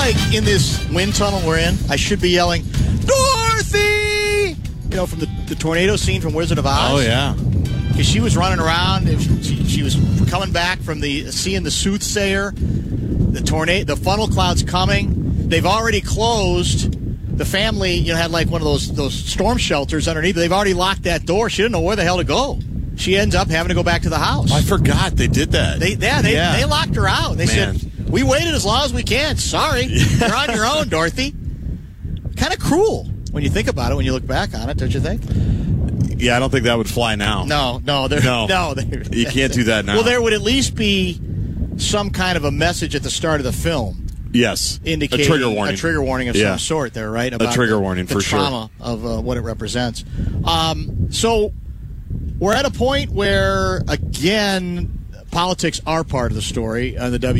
like in this wind tunnel we're in, I should be yelling, Dorothy! From the tornado scene from Wizard of Oz. Oh, yeah. Because she was running around. She was coming back from seeing the soothsayer. The funnel cloud's coming. They've already closed. The family, had like one of those storm shelters underneath. They've already locked that door. She didn't know where the hell to go. She ends up having to go back to the house. I forgot they did that. They locked her out. They said, we waited as long as we can. Sorry. You're on your own, Dorothy. Kind of cruel when you think about it, when you look back on it, don't you think? Yeah, I don't think that would fly now. No. You can't do that now. Well, there would at least be some kind of a message at the start of the film. Yes. Indicating a trigger warning of some sort there, right? About a trigger warning, for sure. The trauma of what it represents. So we're at a point where, again, politics are part of the story on the